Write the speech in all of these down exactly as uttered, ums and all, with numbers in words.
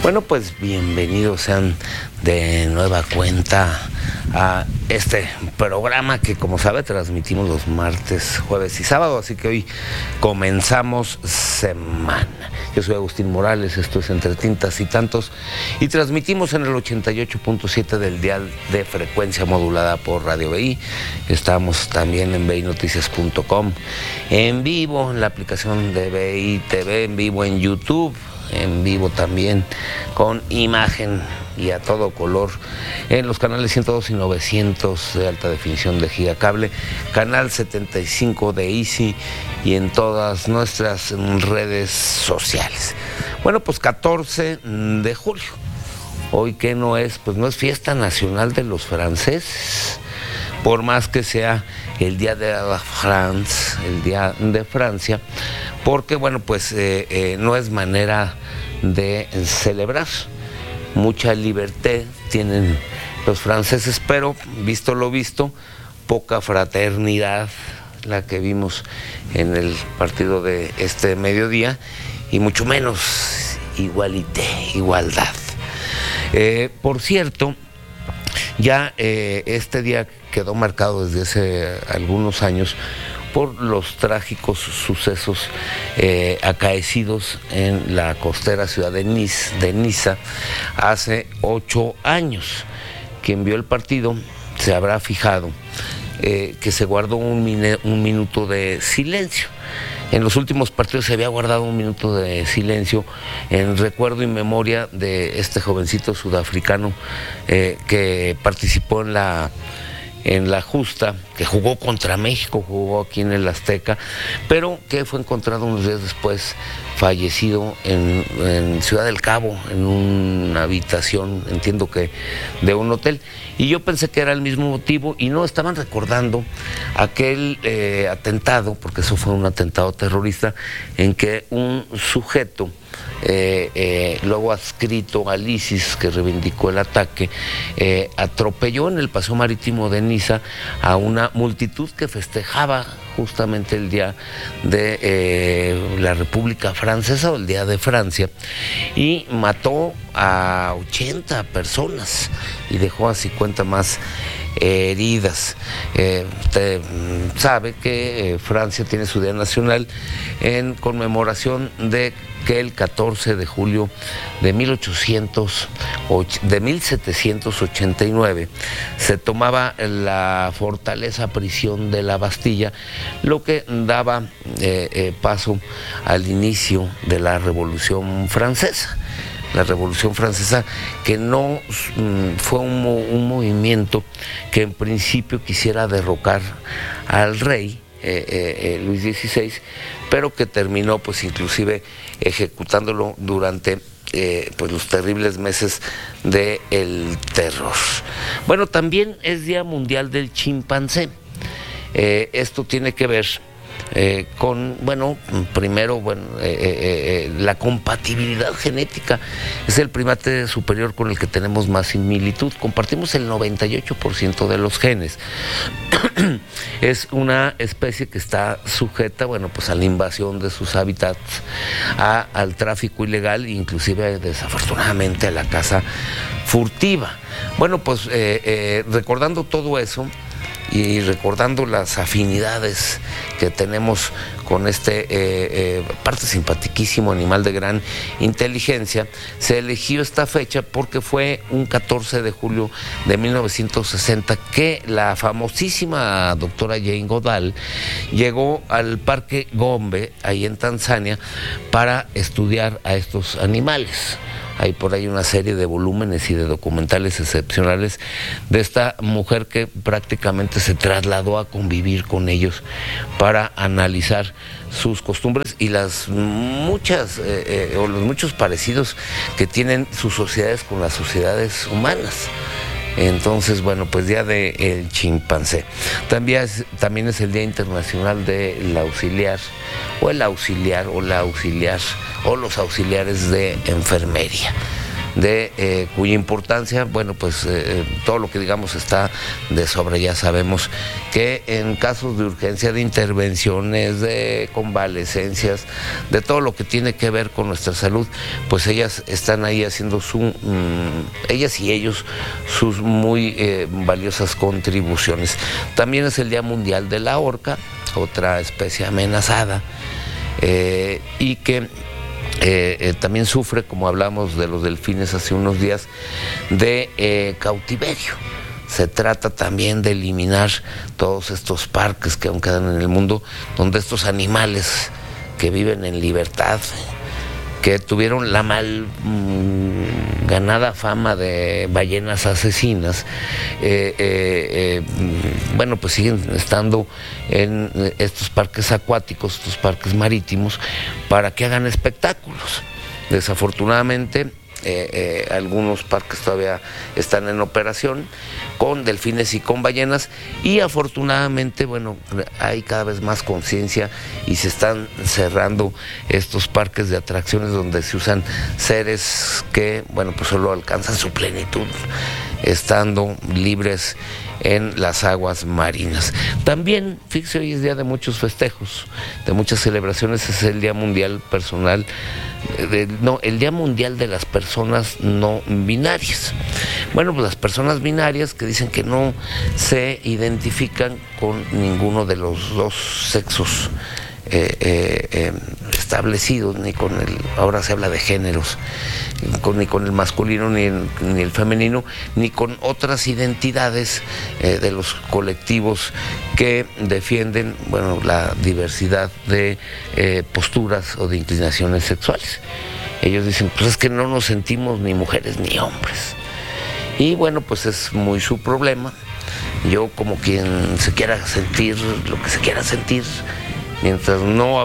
Bueno, pues bienvenidos sean de nueva cuenta a este programa que, como sabe, transmitimos los martes, jueves y sábado, así que hoy comenzamos semana. Yo soy Agustín Morales, esto es Entre Tintas y Tantos, y transmitimos en el ochenta y ocho punto siete del dial de frecuencia modulada por Radio B I. Estamos también en b i noticias punto com, en vivo en la aplicación de B I T V, en vivo en YouTube, en vivo también con imagen y a todo color en los canales ciento dos y novecientos de alta definición de Gigacable, canal setenta y cinco de Easy y en todas nuestras redes sociales. Bueno, pues catorce de julio, hoy que no es, pues no es fiesta nacional de los franceses, por más que sea el día de la France, el día de Francia, porque bueno, pues eh, eh, no es manera de celebrar. Mucha libertad tienen los franceses, pero visto lo visto, poca fraternidad la que vimos en el partido de este mediodía, y mucho menos igualité, igualdad. Eh, por cierto, ya eh, este día quedó marcado desde hace algunos años por los trágicos sucesos eh, acaecidos en la costera ciudad de Niza, de Niza hace ocho años. Quien vio el partido se habrá fijado eh, que se guardó un, mine, un minuto de silencio. En los últimos partidos se había guardado un minuto de silencio en recuerdo y memoria de este jovencito sudafricano eh, que participó en la en la justa, que jugó contra México, jugó aquí en el Azteca, pero que fue encontrado unos días después fallecido en, en Ciudad del Cabo, en una habitación, entiendo que de un hotel. Y yo pensé que era el mismo motivo, y no, estaban recordando aquel eh, atentado, porque eso fue un atentado terrorista, en que un sujeto, Eh, eh, luego adscrito al ISIS, que reivindicó el ataque, eh, atropelló en el paseo marítimo de Niza a una multitud que festejaba justamente el día de eh, la República Francesa, o el día de Francia, y mató a ochenta personas y dejó a cincuenta más heridas. Eh, usted sabe que eh, Francia tiene su Día Nacional en conmemoración de que el catorce de julio de mil ochocientos, de mil setecientos ochenta y nueve se tomaba la fortaleza prisión de la Bastilla, lo que daba eh, eh, paso al inicio de la Revolución Francesa. La Revolución Francesa, que no mm, fue un, un movimiento que en principio quisiera derrocar al rey eh, eh, Luis dieciséis, pero que terminó pues inclusive ejecutándolo durante eh, pues los terribles meses del terror. Bueno, también es Día Mundial del Chimpancé. Eh, esto tiene que ver Eh, con, bueno, primero, bueno, eh, eh, eh, la compatibilidad genética. Es el primate superior con el que tenemos más similitud. Compartimos el noventa y ocho por ciento de los genes. Es una especie que está sujeta, bueno, pues a la invasión de sus hábitats, a, al tráfico ilegal, inclusive desafortunadamente a la caza furtiva. Bueno, pues eh, eh, recordando todo eso, y recordando las afinidades que tenemos con este eh, eh, parte simpatiquísimo animal de gran inteligencia, se eligió esta fecha porque fue un catorce de julio de mil novecientos sesenta que la famosísima doctora Jane Goodall llegó al Parque Gombe, ahí en Tanzania, para estudiar a estos animales. Hay por ahí una serie de volúmenes y de documentales excepcionales de esta mujer que prácticamente se trasladó a convivir con ellos para analizar sus costumbres y las muchas eh, eh, o los muchos parecidos que tienen sus sociedades con las sociedades humanas. Entonces, bueno, pues Día del Chimpancé. También es, también es el Día Internacional del Auxiliar, o el auxiliar, o la auxiliar, o los auxiliares de enfermería. de eh, cuya importancia, bueno, pues eh, todo lo que digamos está de sobre. Ya sabemos que en casos de urgencia, de intervenciones, de convalecencias, de todo lo que tiene que ver con nuestra salud, pues ellas están ahí haciendo su, mmm, ellas y ellos, sus muy eh, valiosas contribuciones. También es el Día Mundial de la Orca, otra especie amenazada, eh, y que Eh, eh, también sufre, como hablamos de los delfines hace unos días, de eh, cautiverio. Se trata también de eliminar todos estos parques que aún quedan en el mundo, donde estos animales que viven en libertad, que tuvieron la mal mmm, ganada fama de ballenas asesinas, eh, eh, eh, bueno, pues siguen estando en estos parques acuáticos, estos parques marítimos, para que hagan espectáculos. Desafortunadamente, Eh, eh, algunos parques todavía están en operación con delfines y con ballenas, y afortunadamente, bueno, hay cada vez más conciencia y se están cerrando estos parques de atracciones donde se usan seres que, bueno, pues solo alcanzan su plenitud estando libres en las aguas marinas. También, fíjese, hoy es día de muchos festejos, de muchas celebraciones. Es el Día Mundial Personal, de, no, el Día Mundial de las Personas No Binarias. Bueno, pues las personas binarias que dicen que no se identifican con ninguno de los dos sexos eh, eh, eh, establecidos, ni con el, ahora se habla de géneros, Con, ni con el masculino ni el, ni el femenino, ni con otras identidades eh, de los colectivos que defienden, bueno, la diversidad de eh, posturas o de inclinaciones sexuales. Ellos dicen, pues es que no nos sentimos ni mujeres ni hombres. Y bueno, pues es muy su problema. Yo, como quien se quiera sentir lo que se quiera sentir, mientras no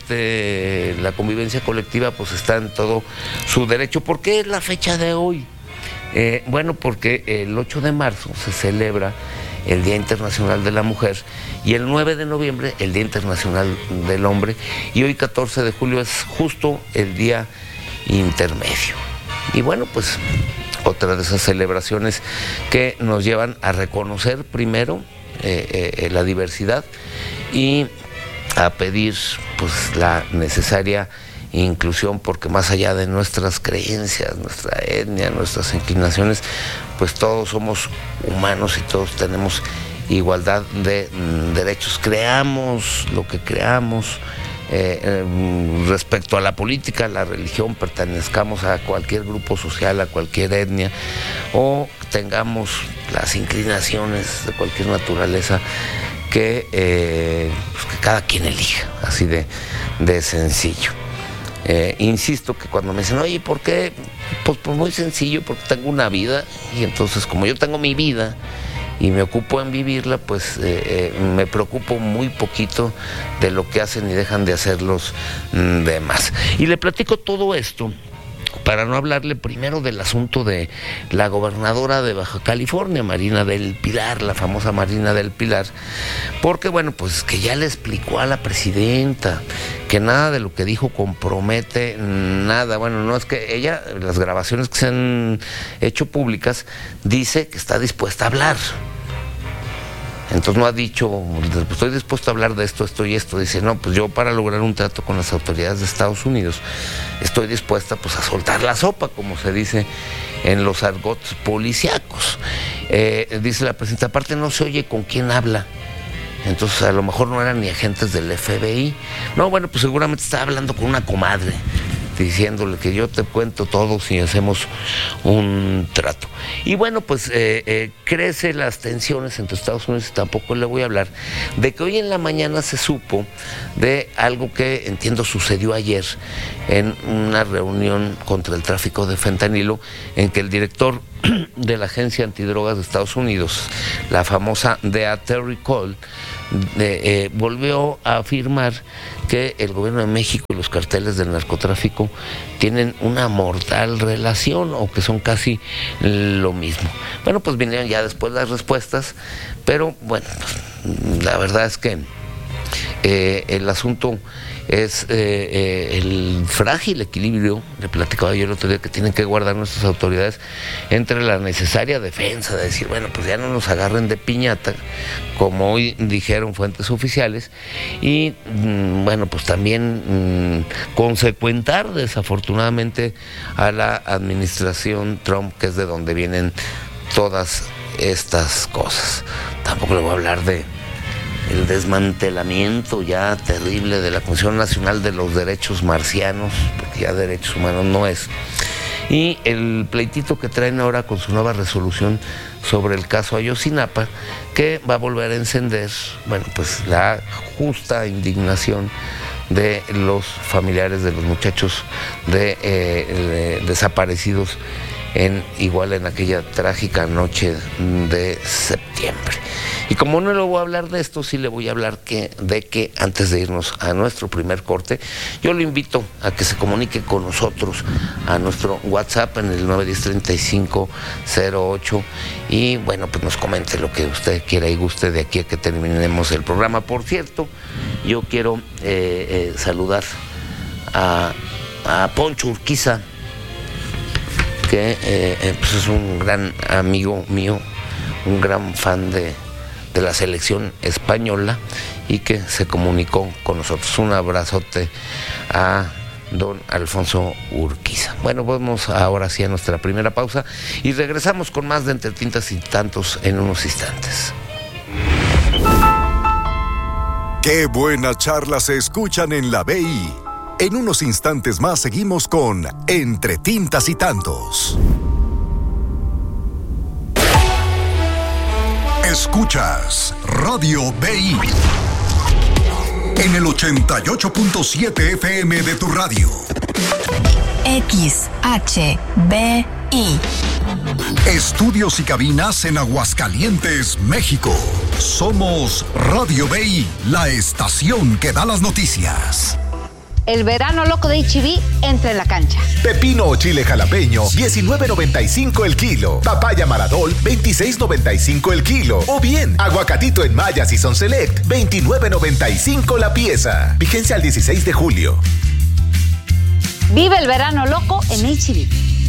afecte la convivencia colectiva, pues está en todo su derecho. ¿Por qué es la fecha de hoy? Eh, bueno, porque el ocho de marzo se celebra el Día Internacional de la Mujer, y el nueve de noviembre el Día Internacional del Hombre, y hoy catorce de julio es justo el día intermedio. Y bueno, pues otra de esas celebraciones que nos llevan a reconocer primero eh, eh, la diversidad y a pedir pues la necesaria inclusión, porque más allá de nuestras creencias, nuestra etnia, nuestras inclinaciones, pues todos somos humanos y todos tenemos igualdad de mm, derechos. Creamos lo que creamos eh, eh, respecto a la política, la religión, pertenezcamos a cualquier grupo social, a cualquier etnia, o tengamos las inclinaciones de cualquier naturaleza, que, eh, pues que cada quien elija, así de, de sencillo. Eh, insisto que cuando me dicen, oye, ¿por qué? Pues, pues muy sencillo, porque tengo una vida, y entonces como yo tengo mi vida y me ocupo en vivirla, pues eh, eh, me preocupo muy poquito de lo que hacen y dejan de hacer los mm, demás. Y le platico todo esto para no hablarle primero del asunto de la gobernadora de Baja California, Marina del Pilar, la famosa Marina del Pilar, porque bueno, pues que ya le explicó a la presidenta que nada de lo que dijo compromete nada. Bueno, no es que ella, las grabaciones que se han hecho públicas, dice que está dispuesta a hablar. Entonces no ha dicho, estoy dispuesto a hablar de esto, esto y esto. Dice, no, pues yo para lograr un trato con las autoridades de Estados Unidos estoy dispuesta pues a soltar la sopa, como se dice en los argots policíacos. Eh, dice la presidenta, aparte no se oye con quién habla. Entonces a lo mejor no eran ni agentes del F B I. No, bueno, pues seguramente estaba hablando con una comadre, diciéndole que yo te cuento todo si hacemos un trato. Y bueno, pues eh, eh, crecen las tensiones entre Estados Unidos, y tampoco le voy a hablar de que hoy en la mañana se supo de algo que entiendo sucedió ayer en una reunión contra el tráfico de fentanilo, en que el director de la Agencia Antidrogas de Estados Unidos, la famosa D E A, Terry Cole, de, eh, volvió a afirmar que el gobierno de México y los carteles del narcotráfico tienen una mortal relación, o que son casi lo mismo. Bueno, pues vinieron ya después las respuestas, pero bueno, pues, la verdad es que eh, el asunto es eh, eh, el frágil equilibrio, le platicaba yo el otro día, que tienen que guardar nuestras autoridades entre la necesaria defensa, de decir, bueno, pues ya no nos agarren de piñata, como hoy dijeron fuentes oficiales, y mmm, bueno, pues también mmm, consecuentar desafortunadamente a la administración Trump, que es de donde vienen todas estas cosas. Tampoco le voy a hablar de el desmantelamiento ya terrible de la Comisión Nacional de los Derechos Marcianos, porque ya derechos humanos no es, y el pleitito que traen ahora con su nueva resolución sobre el caso Ayotzinapa, que va a volver a encender, bueno, pues la justa indignación de los familiares de los muchachos de, eh, de desaparecidos en igual en aquella trágica noche de septiembre. Y como no le voy a hablar de esto, sí le voy a hablar que, de que antes de irnos a nuestro primer corte, yo lo invito a que se comunique con nosotros a nuestro WhatsApp en el nueve uno cero, treinta y cinco cero ocho, y bueno, pues nos comente lo que usted quiera y guste de aquí a que terminemos el programa. Por cierto, yo quiero eh, eh, saludar a, a Poncho Urquiza, que eh, eh, pues es un gran amigo mío, un gran fan de, de la selección española, y que se comunicó con nosotros. Un abrazote a don Alfonso Urquiza. Bueno, vamos ahora sí a nuestra primera pausa y regresamos con más de Entre Tintas y Tantos en unos instantes. Qué buenas charlas se escuchan en la B I. En unos instantes más seguimos con Entre Tintas y Tantos. Escuchas Radio B I en el ochenta y ocho punto siete F M de tu radio. X H B I. Estudios y cabinas en Aguascalientes, México. Somos Radio B I, la estación que da las noticias. El verano loco de H E B entra en la cancha. Pepino o chile jalapeño, diecinueve noventa y cinco el kilo. Papaya Maradol, veintiséis noventa y cinco el kilo. O bien, aguacatito en Maya Season Select, veintinueve noventa y cinco la pieza. Vigencia al dieciséis de julio. Vive el verano loco en H E B.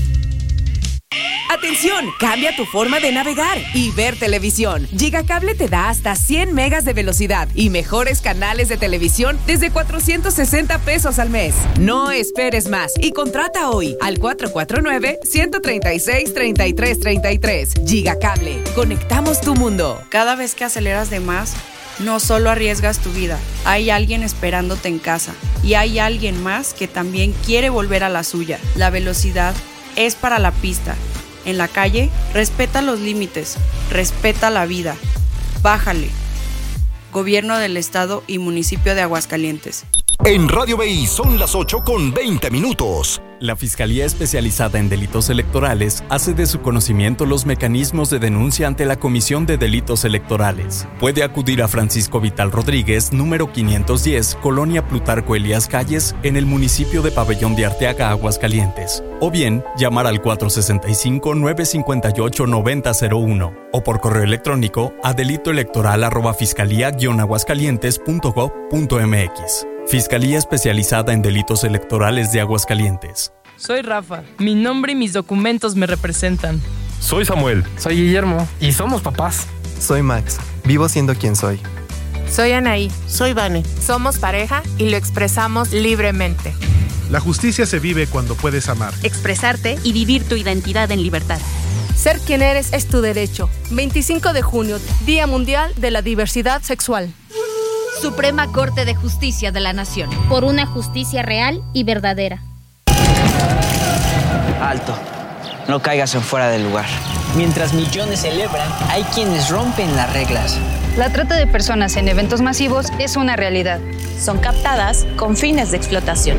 ¡Atención! Cambia tu forma de navegar y ver televisión. Gigacable te da hasta cien megas de velocidad y mejores canales de televisión desde cuatrocientos sesenta pesos al mes. No esperes más y contrata hoy al cuatro cuatro nueve, uno tres seis, tres tres tres tres. Gigacable. Conectamos tu mundo. Cada vez que aceleras de más, no solo arriesgas tu vida, hay alguien esperándote en casa y hay alguien más que también quiere volver a la suya. La velocidad es para la pista. En la calle, respeta los límites, respeta la vida. Bájale. Gobierno del Estado y Municipio de Aguascalientes. En Radio B I son las ocho con veinte minutos. La Fiscalía Especializada en Delitos Electorales hace de su conocimiento los mecanismos de denuncia ante la Comisión de Delitos Electorales. Puede acudir a Francisco Vital Rodríguez, número quinientos diez, Colonia Plutarco Elías Calles, en el municipio de Pabellón de Arteaga, Aguascalientes. O bien, llamar al cuatro sesenta y cinco, nueve cincuenta y ocho, noventa cero uno o por correo electrónico a delitoelectoral arroba fiscalía guion aguascalientes punto gob punto mx. Fiscalía Especializada en Delitos Electorales de Aguascalientes. Soy Rafa. Mi nombre y mis documentos me representan. Soy Samuel. Soy Guillermo. Y somos papás. Soy Max. Vivo siendo quien soy. Soy Anaí. Soy Vane. Somos pareja y lo expresamos libremente. La justicia se vive cuando puedes amar, expresarte y vivir tu identidad en libertad. Ser quien eres es tu derecho. veinticinco de junio, Día Mundial de la Diversidad Sexual. Suprema Corte de Justicia de la Nación. Por una justicia real y verdadera. Alto. No caigas en fuera del lugar. Mientras millones celebran, hay quienes rompen las reglas. La trata de personas en eventos masivos es una realidad. Son captadas con fines de explotación.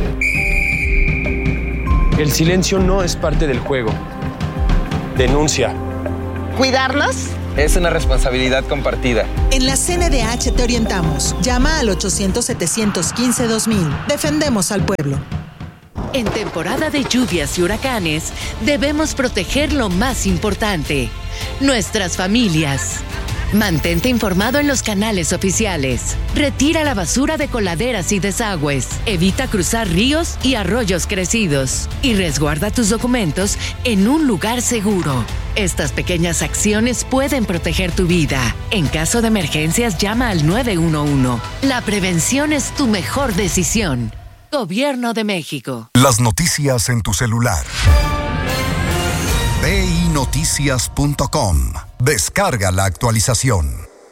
El silencio no es parte del juego. Denuncia. ¿Cuidarlos? Es una responsabilidad compartida. En la C N D H te orientamos. Llama al ochocientos, setecientos quince, dos mil. Defendemos al pueblo. En temporada de lluvias y huracanes, debemos proteger lo más importante, nuestras familias. Mantente informado en los canales oficiales. Retira la basura de coladeras y desagües. Evita cruzar ríos y arroyos crecidos. Y resguarda tus documentos en un lugar seguro. Estas pequeñas acciones pueden proteger tu vida. En caso de emergencias, llama al nueve uno uno. La prevención es tu mejor decisión. Gobierno de México. Las noticias en tu celular. ve i noticias punto com. Descarga la actualización.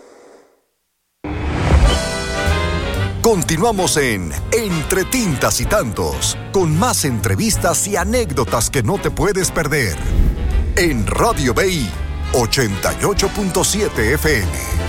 Continuamos en Entre Tintas y Tantos, con más entrevistas y anécdotas que no te puedes perder. En Radio B I ochenta y ocho punto siete F M.